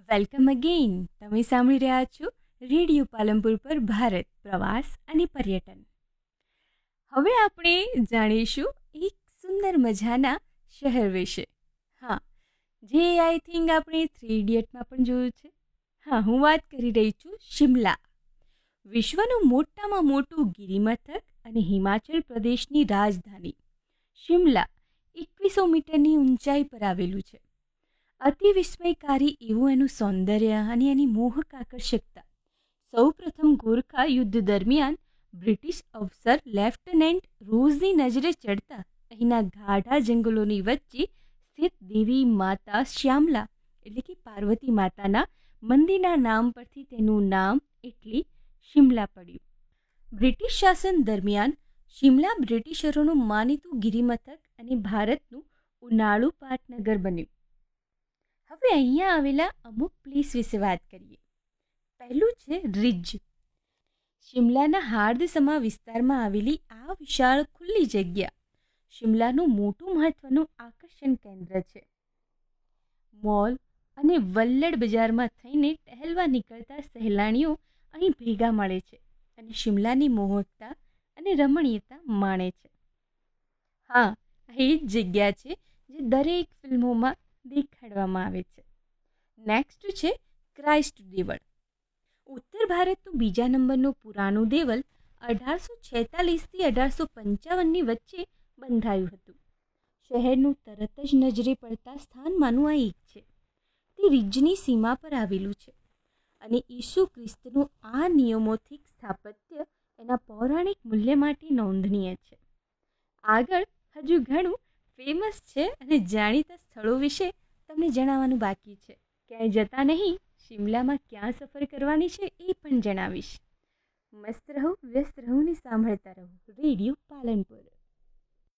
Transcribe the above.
Welcome again. તમે સાંભળી રહ્યા છો રેડિયો પાલનપુર પર ભારત પ્રવાસ અને પર્યટન. હવે આપણે જાણીશું એક સુંદર મજાના શહેર વિશે. હા, જે આઈ થિંક આપણે 3 ઇડિયટમાં પણ જોયું છે. હા, હું વાત કરી રહી છું શિમલા. વિશ્વનું મોટામાં મોટું ગિરિમથક અને હિમાચલ પ્રદેશની રાજધાની શિમલા 2100 મીટરની ઊંચાઈ પર આવેલું છે. અતિ વિસ્મયકારી એવું એનું સૌંદર્ય અને એની મોહક આકર્ષકતા. સૌપ્રથમ ગોરખા યુદ્ધ દરમિયાન બ્રિટિશ અફસર લેફ્ટનન્ટ રોઝની નજરે ચડતા અહીંના ગાઢા જંગલોની વચ્ચે સ્થિત દેવી માતા શ્યામલા એટલે કે પાર્વતી માતાના મંદિરના નામ પરથી તેનું નામ એટલે શિમલા પડ્યું. બ્રિટિશ શાસન દરમિયાન શિમલા બ્રિટિશરોનું માનીતું ગિરિમથક અને ભારતનું ઉનાળુ પાટનગર બન્યું. હવે અહીંયા આવેલા અમુક પ્લેસ વિશે વાત કરીએ. પહેલું છે રિજ. શિમલાના હાર્દસમા વિસ્તારમાં આવેલી આ વિશાળ ખુલ્લી જગ્યા શિમલાનું મોટું મહત્વનું આકર્ષણ કેન્દ્ર છે. મોલ અને વલ્લડ બજારમાં થઈને ટહેલવા નીકળતા સહેલાણીઓ અહીં ભેગા મળે છે અને શિમલાની મોહકતા અને રમણીયતા માણે છે. હા, એ જ જગ્યા છે જે દરેક ફિલ્મોમાં દેખાડવામાં આવે છે. નેક્સ્ટ છે ક્રાઇસ્ટ દેવળ. ઉત્તર ભારતનું બીજા નંબરનું પુરાણું દેવળ 1846થી 1855ની વચ્ચે બંધાયું હતું. શહેરનું તરત જ નજરે પડતા સ્થાનમાંનું આ એક છે. તે રિજની સીમા પર આવેલું છે અને ઈસુ ખ્રિસ્તનું આ નિયમોથી સ્થાપત્ય એના પૌરાણિક મૂલ્ય માટે નોંધનીય છે. આગળ હજુ ઘણું ફેમસ છે અને જાણીતા સ્થળો વિશે તમને જણાવવાનું બાકી છે. ક્યાંય જતા નહીં, શિમલામાં ક્યાં સફર કરવાની છે એ પણ જણાવીશ. મસ્ત રહો, વ્યસ્ત રહો ને સાંભળતા રહો રેડિયો પાલનપુર.